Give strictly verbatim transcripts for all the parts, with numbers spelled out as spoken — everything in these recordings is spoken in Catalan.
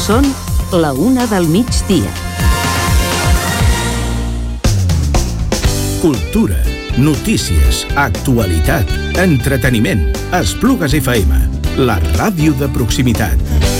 Són la una del migdia. Cultura, notícies, actualitat, entreteniment. Esplugues F M, la ràdio de proximitat.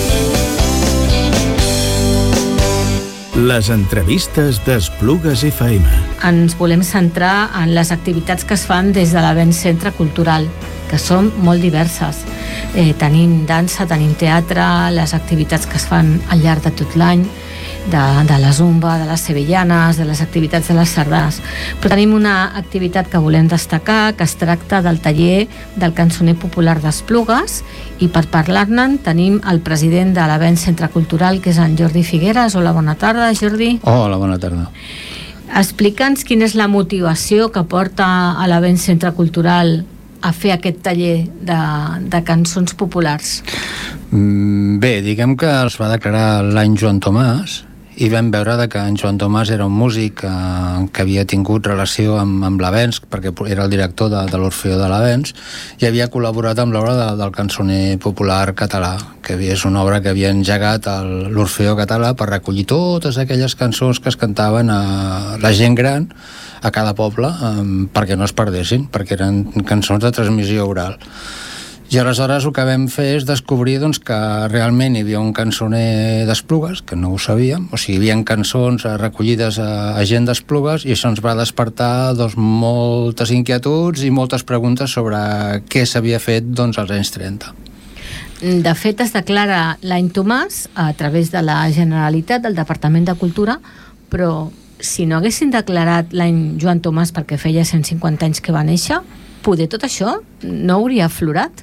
Les entrevistes d'Esplugues F M. Ens volem centrar en les activitats que es fan des de l'Avenç Centre Cultural, que són molt diverses. Eh, tenim dansa, tenim teatre, les activitats que es fan al llarg de tot l'any, de, de la zumba, de les sevillanes, de les activitats de les sardanes. Però tenim una activitat que volem destacar, que es tracta del taller del cançoner popular d'Esplugues, i per parlar-ne tenim el president de l'Avenç Centre Cultural, que és en Jordi Figueres. Hola, bona tarda, Jordi. Hola, bona tarda. Explica'ns quina és la motivació que porta a l'Avenç Centre Cultural a fer aquest taller de, de cançons populars. Bé, diguem que els va declarar l'any Joan Tomàs, i vam veure que en Joan Tomàs era un músic que, que havia tingut relació amb, amb l'Avenç, perquè era el director de, de l'Orfeó de l'Avenç, i havia col·laborat amb l'obra de, del cançoner popular català, que és una obra que havia engegat l'Orfeó català per recollir totes aquelles cançons que es cantaven a la gent gran a cada poble, um, perquè no es perdessin, perquè eren cançons de transmissió oral. I aleshores el que vam fer és descobrir doncs, que realment hi havia un cançoner d'Esplugues, que no ho sabíem, o sigui, hi havia cançons recollides a, a gent d'Esplugues, i això ens va despertar doncs, moltes inquietuds i moltes preguntes sobre què s'havia fet doncs, als anys trenta. De fet, es declara l'any Tomàs a través de la Generalitat, del Departament de Cultura, però si no haguessin declarat l'any Joan Tomàs perquè feia cent cinquanta anys que va néixer, poder tot això no hauria aflorat?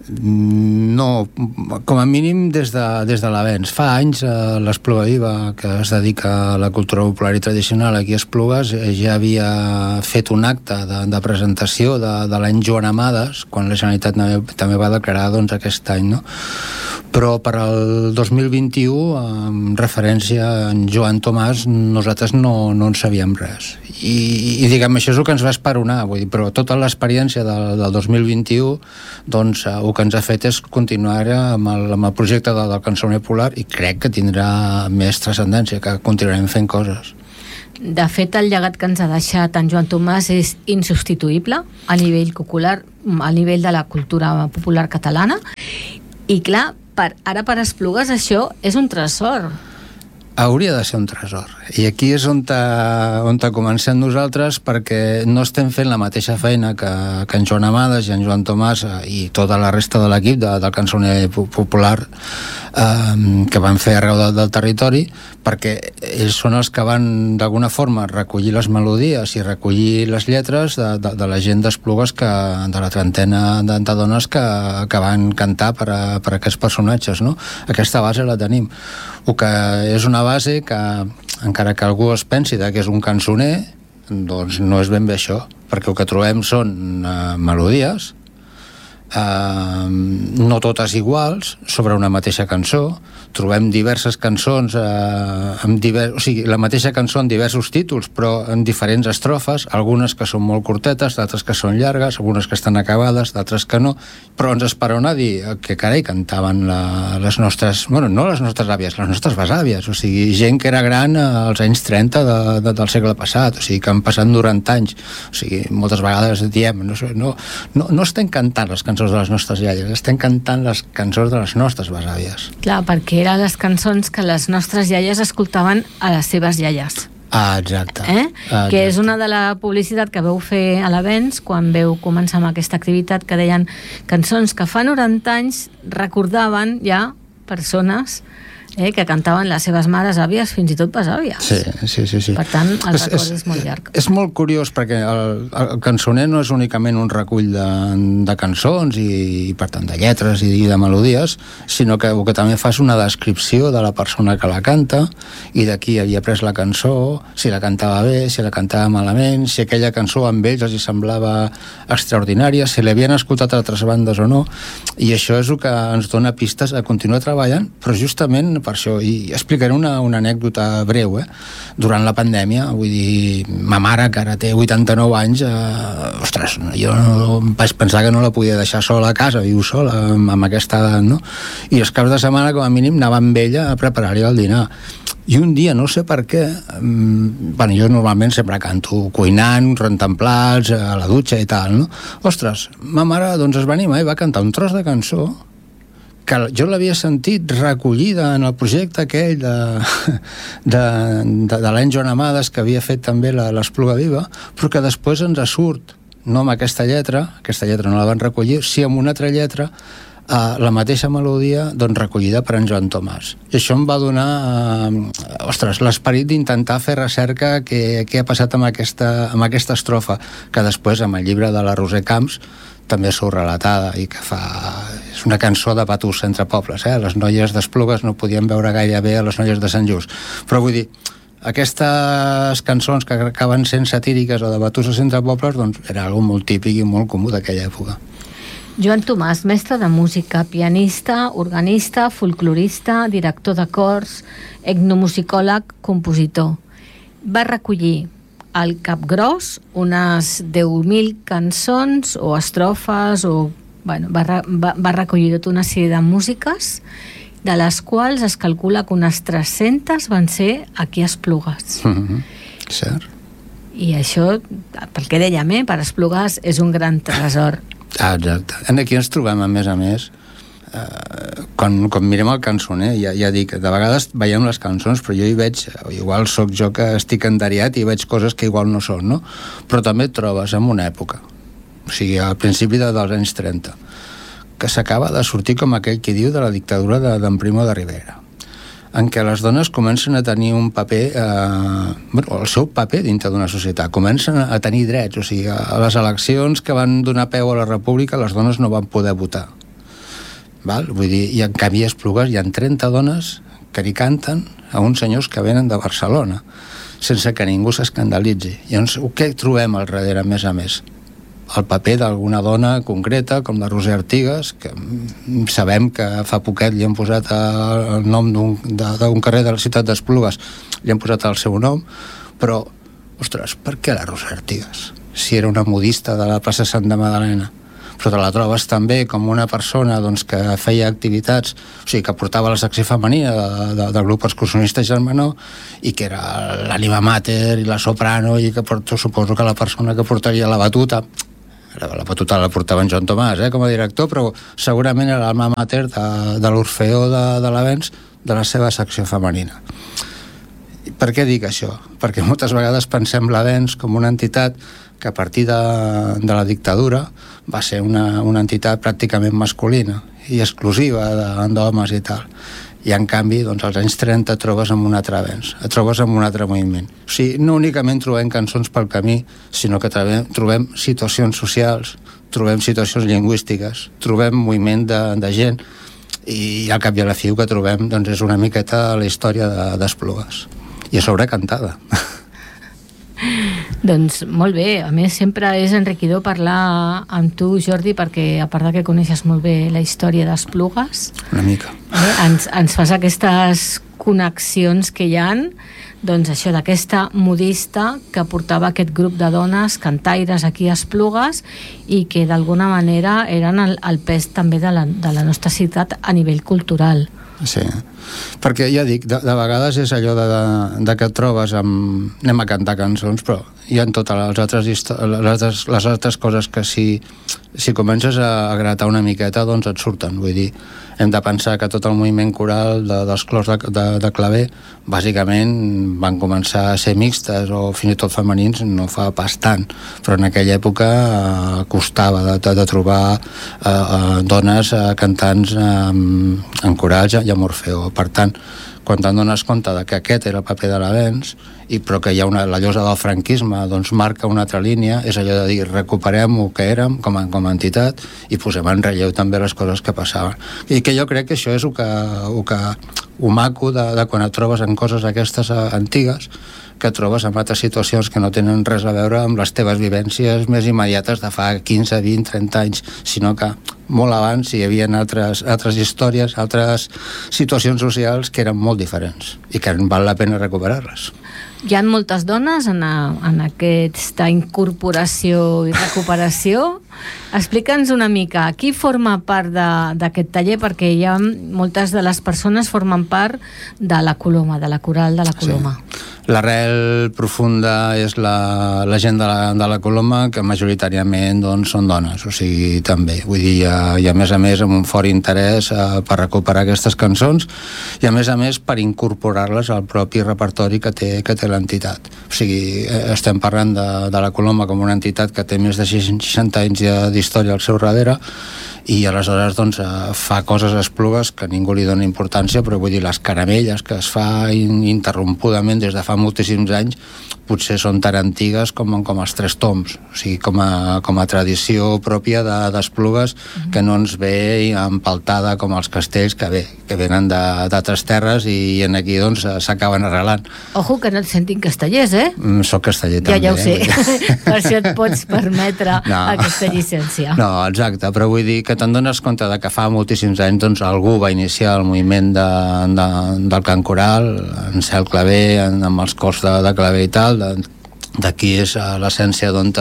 No, com a mínim des de, des de l'Avenç. Fa anys eh, l'Espluga Viva, que es dedica a la cultura popular i tradicional aquí a Esplugues, eh, ja havia fet un acte de, de presentació de, de l'any Joan Amades, quan la Generalitat també, també va declarar doncs, aquest any, no? Però per al dos mil vint-i-u, en referència a en Joan Tomàs, nosaltres no, no en sabíem res. I, i diguem, això és el que ens va esperonar, vull dir, però tota l'experiència del, del dos mil vint-i-u, doncs el que ens ha fet és continuar amb el, amb el projecte del, del cançoner popular, i crec que tindrà més transcendència, que continuarem fent coses. De fet, el llegat que ens ha deixat en Joan Tomàs és insubstituïble a nivell popular, a nivell de la cultura popular catalana, i clar, per, ara per Esplugues això és un tresor. Hauria de ser un tresor. I aquí és on, te, on te comencem nosaltres, perquè no estem fent la mateixa feina que, que en Joan Amades i en Joan Tomàs i tota la resta de l'equip de, del cançoner popular eh, que van fer arreu del, del territori, perquè ells són els que van d'alguna forma recollir les melodies i recollir les lletres de, de, de la gent d'Esplugues, que, de la trentena de, de dones que, que van cantar per, a, per a aquests personatges, no? Aquesta base la tenim. El que és una base que, encara que algú es pensi que és un cançoner, doncs no és ben bé això, perquè el que trobem són uh, melodies, uh, no totes iguals, sobre una mateixa cançó. Trobem diverses cançons, eh, amb divers, o sigui, la mateixa cançó en diversos títols, però en diferents estrofes, algunes que són molt curtetes, d'altres que són llargues, algunes que estan acabades, d'altres que no, però ens esperona dir que, carai, cantaven la, les nostres, bueno, no les nostres àvies, les nostres besàvies, o sigui, gent que era gran als anys trenta de, de, del segle passat, o sigui, que han passat noranta anys, o sigui, moltes vegades diem, no, no, no, no estem cantant les cançons de les nostres iaies, estem cantant les cançons de les nostres besàvies. Clar, perquè eren les cançons que les nostres iaies escoltaven a les seves iaies. Ah, exacte. Eh? Ah, que exacte. És una de la publicitat que veu fer a l'Avenç quan veu començar amb aquesta activitat, que deien cançons que fa noranta anys recordaven ja persones eh, que cantaven les seves mares, àvies, fins i tot besàvies. Sí, sí, sí, sí. Per tant, el és, record és, és molt llarg. És molt curiós perquè el, el cançoner no és únicament un recull de, de cançons i, i per tant de lletres i de melodies, sinó que el que també fa és una descripció de la persona que la canta i de qui havia pres la cançó, si la cantava bé, si la cantava malament, si aquella cançó amb ells els hi semblava extraordinària, si l'havien escoltat a altres bandes o no, i això és el que ens dona pistes a continuar treballant, però justament per això. I explicaré una, una anècdota breu, eh? Durant la pandèmia, vull dir, ma mare, que ara té vuitanta-nou anys, eh, ostres, jo no, vaig pensar que no la podia deixar sola a casa, viu sola, amb, amb aquesta edat, no? I els caps de setmana, com a mínim, anava amb ella a preparar-li el dinar. I un dia, no sé per què, mmm, bueno, jo normalment sempre canto cuinant, rentant plats, a la dutxa i tal, no? Ostres, ma mare doncs es va animar i va cantar un tros de cançó que jo l'havia sentit recollida en el projecte aquell de, de, de, de l'any Joan Amades, que havia fet també l'Espluga Viva, però que després ens surt, no amb aquesta lletra, aquesta lletra no la van recollir, sí amb una altra lletra, Uh, la mateixa melodia doncs, recollida per en Joan Tomàs. I això em va donar uh, ostres, l'esperit d'intentar fer recerca què, què ha passat amb aquesta, amb aquesta estrofa, que després amb el llibre de la Roser Camps també surt relatada i que fa... és una cançó de patús entre pobles, eh? Les noies d'Esplugues no podien veure gaire bé a les noies de Sant Just, però vull dir, aquestes cançons que acaben sent satíriques o de batusses entre pobles, doncs era algo molt típic i molt comú d'aquella època. Joan Tomàs, mestre de música, pianista, organista, folclorista, director de cors, etnomusicòleg, compositor. Va recollir al Capgròs unes deu mil cançons o estrofes, o, bueno, va, va, va recollir tota una sèrie de músiques, de les quals es calcula que unes tres-centes van ser aquí a Esplugues. Mm-hmm. Cert. I això, pel que dèiem, eh, per Esplugues és un gran tresor. Ah, exacte. Aquí ens trobem, a més a més, eh, quan, quan mirem el cançoner, ja, ja dic, de vegades veiem les cançons, però jo hi veig, igual sóc jo que estic enderiat i veig coses que igual no són, no? Però també et trobes en una època, o sigui, al principi de, dels anys trenta, que s'acaba de sortir com aquell que diu de la dictadura d'en Primo de Rivera, en què les dones comencen a tenir un paper, eh, bueno, el seu paper dintre d'una societat, comencen a tenir drets, o sigui, a les eleccions que van donar peu a la República les dones no van poder votar. Val? Vull dir, i en canvi a Esplugues hi ha trenta dones que li canten a uns senyors que venen de Barcelona, sense que ningú s'escandalitzi. Llavors, què trobem al darrere, a més a més? El paper d'alguna dona concreta, com la Roser Artigas, que sabem que fa poquet li han posat el nom d'un carrer de la ciutat d'Esplugues, li han posat el seu nom, però, ostres, per què la Roser Artigas? Si era una modista de la plaça Santa Magdalena. Però te la trobes també com una persona doncs, que feia activitats, o sigui, que portava la secció femenina de, de, del grup excursionista Germanó i que era l'ànima mater i la soprano i que porto, suposo que la persona que portaria la batuta, la batuta la portava en Joan Tomàs, eh, com a director, però segurament era l'alma mater de, de l'Orfeó de, de l'Avenç, de la seva secció femenina. Per què dic això? Perquè moltes vegades pensem l'Avenç com una entitat que a partir de, de la dictadura va ser una, una entitat pràcticament masculina i exclusiva d'homes i tal. I en canvi, doncs, als anys trenta et trobes amb un altre avenç, et trobes amb un altre moviment. O sigui, no únicament trobem cançons pel camí, sinó que trobem, trobem situacions socials, trobem situacions lingüístiques, trobem moviment de, de gent, i al cap i a la fi que trobem doncs, és una miqueta la història d'Esplugues. I a sobre cantada. Doncs molt bé, a més sempre és enriquidor parlar amb tu, Jordi, perquè a part de que coneixes molt bé la història d'Esplugues, una mica eh, ens, ens fas aquestes connexions que hi ha, doncs això d'aquesta modista que portava aquest grup de dones cantaires aquí a Esplugues i que d'alguna manera eren el, el pes també de la, de la nostra ciutat a nivell cultural. Sí, perquè ja dic, de, de vegades és allò de, de, de que et trobes amb... anem a cantar cançons, però hi ha totes les altres, les altres, les altres coses que si, si comences a, a gratar una miqueta doncs et surten, vull dir, hem de pensar que tot el moviment coral de, dels clors de, de, de claver bàsicament van començar a ser mixtes o fins i tot femenins no fa pas tant, però en aquella època eh, costava de, de, de trobar eh, eh, dones eh, cantants eh, en corals i amb Orfeó. Per tant, quan te'n dones compte de que aquest era el paper de l'Avenç, i però que hi ha una, la llosa del franquisme doncs marca una altra línia, és allò de dir recuperem el que érem com a, com a entitat i posem en relleu també les coses que passaven. I que jo crec que això és el que, el que ho maco de, de quan et trobes en coses aquestes antigues, que et trobes en altres situacions que no tenen res a veure amb les teves vivències més immediates de fa quinze, vint, trenta anys, sinó que molt abans hi havia altres, altres històries, altres situacions socials que eren molt diferents i que val la pena recuperar-les. Hi ha moltes dones en, a, en aquesta incorporació i recuperació. Explica'ns una mica, qui forma part d'aquest taller? Perquè hi ha moltes de les persones formen part de la Coloma, de la coral de la Coloma. Sí. L'arrel profunda és la, la gent de la, de la Coloma, que majoritàriament doncs, són dones, o sigui, també. Vull dir, i a més a més amb un fort interès eh, per recuperar aquestes cançons i a més a més per incorporar-les al propi repertori que té, que té l'entitat. O sigui, estem parlant de, de la Coloma com una entitat que té més de seixanta anys d'història al seu darrere i aleshores doncs, fa coses a Esplugues que ningú li dona importància, però vull dir, les caramelles que es fa interrompudament des de fa moltíssims anys potser són tan antigues com, com els Tres Tombs, o sigui, com a, com a tradició pròpia d'Esplugues de, que no ens ve empaltada com els castells que bé, que venen d'altres terres i en aquí doncs s'acaben arrelant. Ojo, que no et sentin castellers, eh? Mm, soc casteller ja, també. Ja ho sé, eh? Per això et pots permetre no. aquesta llicència. No, exacte, però vull dir que te'n dones compte de que fa moltíssims anys doncs, algú va iniciar el moviment de, de, del cant coral, en Cel Clavé, en, amb els cors de, de claver i tal, d'aquí és l'essència d'on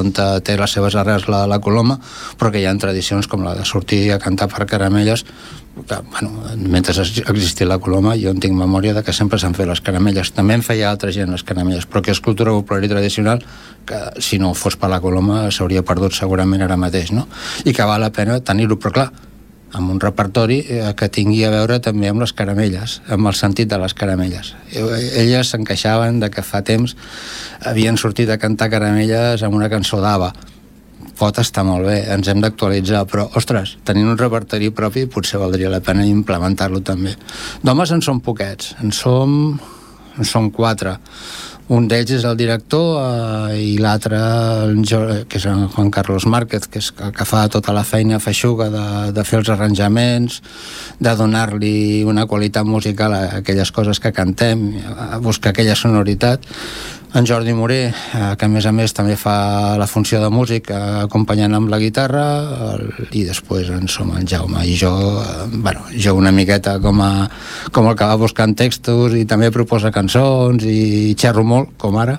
té les seves arrels la, la Coloma, però que hi ha tradicions com la de sortir a cantar per caramelles que, bueno, mentre existia la Coloma jo en tinc memòria de que sempre s'han fet les caramelles, també en feia altra gent les caramelles, però que és cultura popular i tradicional que si no fos per la Coloma s'hauria perdut segurament ara mateix, no? I que val la pena tenir-ho, però clar, amb un repertori que tingui a veure també amb les caramelles, amb el sentit de les caramelles. Elles s'encaixaven de que fa temps havien sortit a cantar caramelles amb una cançó d'Ava. Pot estar molt bé, ens hem d'actualitzar, però, ostres, tenint un repertori propi potser valdria la pena implementar-lo també. D'homes en som poquets, en som, en som quatre. Un d'ells és el director eh, i l'altre, que és en Juan Carlos Márquez, que és el que fa tota la feina feixuga de, de fer els arranjaments, de donar-li una qualitat musical a aquelles coses que cantem, a buscar aquella sonoritat. En Jordi Moré, eh, que a més a més també fa la funció de músic eh, acompanyant amb la guitarra, el, i després en som en Jaume i jo, eh, bueno, jo una miqueta com, a, com el que va buscant textos i també proposa cançons i xerro molt, com ara,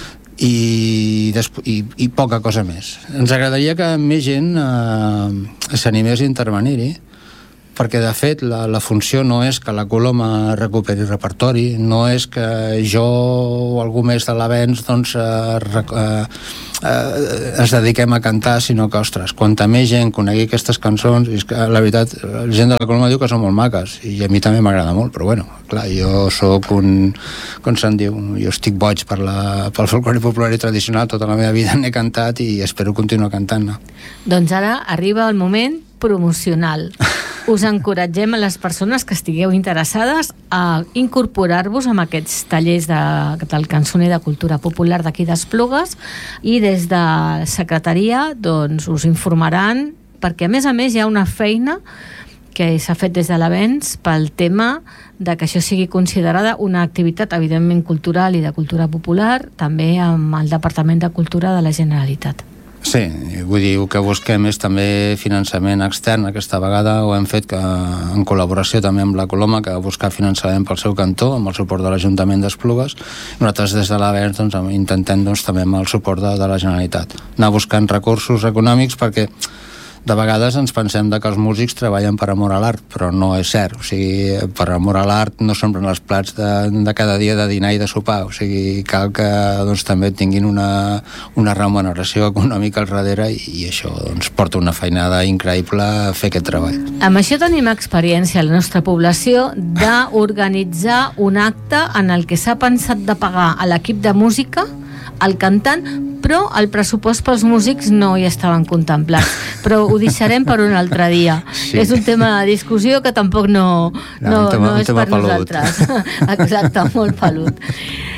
i, i, i poca cosa més. Ens agradaria que més gent eh, s'animés a intervenir-hi, perquè de fet la, la funció no és que la Coloma recuperi repertori, no és que jo o algú més de l'Avenç doncs, eh, eh, eh, es dediquem a cantar, sinó que, ostres, quanta més gent conegui aquestes cançons, és que la veritat, la gent de la Coloma diu que són molt maques, i a mi també m'agrada molt, però bueno, clar, jo sóc un, com se'n diu, jo estic boig per la, pel folclore popular i tradicional, tota la meva vida n'he cantat i espero continuar cantant, no? Doncs ara arriba el moment promocional. Us encoratgem a les persones que estigueu interessades a incorporar-vos amb aquests tallers de, del cançoner de cultura popular d'aquí d'Esplugues, i des de secretaria doncs, us informaran, perquè a més a més hi ha una feina que s'ha fet des de l'Avenç pel tema de que això sigui considerada una activitat evidentment cultural i de cultura popular, també amb el Departament de Cultura de la Generalitat. Sí, vull dir, el que busquem és també finançament extern. Aquesta vegada ho hem fet que, en col·laboració també amb la Coloma, que va buscar finançament pel seu cantó, amb el suport de l'Ajuntament d'Esplugues. Nosaltres des de l'Avenç doncs, intentem doncs, també amb el suport de, de la Generalitat anar buscant recursos econòmics, perquè de vegades ens pensem que els músics treballen per amor a l'art, però no és cert. O sigui, per amor a l'art no s'omplen els plats de, de cada dia de dinar i de sopar. O sigui, cal que doncs, també tinguin una, una remuneració econòmica al darrere, i, i això doncs, porta una feinada increïble a fer aquest treball. Amb això tenim experiència a la nostra població d'organitzar un acte en el que s'ha pensat de pagar a l'equip de música, al cantant, però el pressupost pels músics no hi estaven contemplats, però ho deixarem per un altre dia. Sí. És un tema de discussió que tampoc no, no, no, no és per pelut. Nosaltres. Exacte, molt pelut.